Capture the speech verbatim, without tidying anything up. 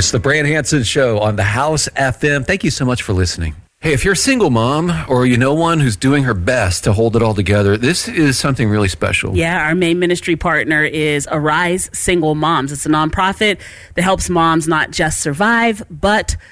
It's the Brand Hansen Show on the House F M. Thank you so much for listening. Hey, if you're a single mom or you know one who's doing her best to hold it all together, this is something really special. Yeah, our main ministry partner is Arise Single Moms. It's a nonprofit that helps moms not just survive, but